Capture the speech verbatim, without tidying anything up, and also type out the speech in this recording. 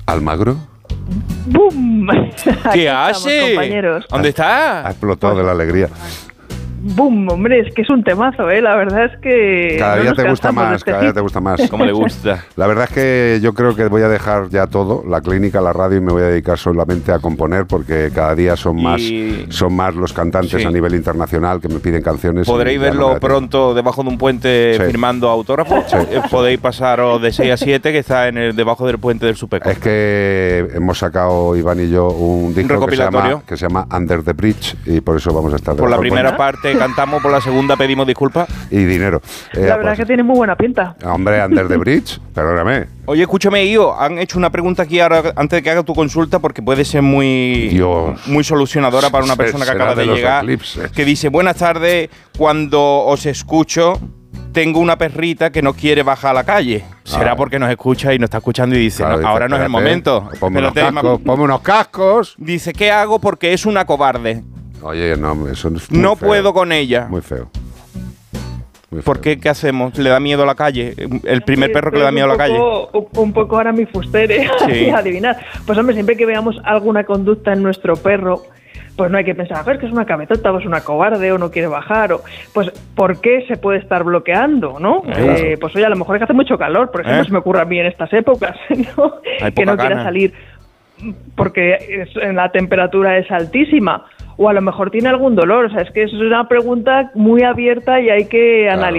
¿Almagro? ¡Bum! ¿Qué Aquí hace? estamos, compañeros. ¿Dónde está? Ha explotado de la alegría. ¡Bum! Hombre, es que es un temazo, ¿eh? La verdad es que... Cada no día nos te gusta cansamos de más, este cada día hit. te gusta más. ¿Cómo le gusta? La verdad es que yo creo que voy a dejar ya todo, la clínica, la radio, y me voy a dedicar solamente a componer, porque cada día son más Y- son más los cantantes Sí. a nivel internacional que me piden canciones. Podréis y ya no me verlo da tiempo. pronto debajo de un puente Sí. firmando autógrafos. Sí. Eh, Podéis pasaros de seis a siete, que está en el, debajo del puente del Supeco. Es que hemos sacado, Iván y yo, un disco que se, recopilatorio. llama, que se llama Under the Bridge, y por eso vamos a estar Por la debajo del primera puente. parte cantamos, por la segunda pedimos disculpas. Y dinero. Eh, La verdad pues, es que tiene muy buena pinta. Hombre, Under the Bridge, perdóname. Oye, escúchame, Io, han hecho una pregunta aquí ahora antes de que haga tu consulta, porque puede ser muy, Dios. muy solucionadora para una persona que Será acaba de de, los llegar. eclipses. Que dice: buenas tardes, cuando os escucho, tengo una perrita que no quiere bajar a la calle. Será Ah. porque nos escucha y nos está escuchando y dice: Claro, "No, dice, ahora no es el espérate, momento. Ponme unos, Espérate, cascos, ma- ponme unos cascos. Dice: ¿qué hago? Porque es una cobarde. Oye, no, eso es muy No feo. puedo con ella. Muy feo. Muy ¿Por feo. qué? ¿Qué hacemos? ¿Le da miedo a la calle? El primer perro que le da miedo a la calle. Un, un poco ahora mi fustere, Sí. adivinar. Pues hombre, siempre que veamos alguna conducta en nuestro perro, pues no hay que pensar, a ver, que es una cabezota, o es una cobarde, o no quiere bajar, o pues ¿por qué se puede estar bloqueando, no? Claro. Eh, pues oye, a lo mejor es que hace mucho calor, por ejemplo, ¿Eh? se me ocurre a mí en estas épocas, ¿no? Hay Que poca no quiera gana. salir porque es- en la temperatura es altísima, o a lo mejor tiene algún dolor, o sea, es que es una pregunta muy abierta y hay que Claro. analizar.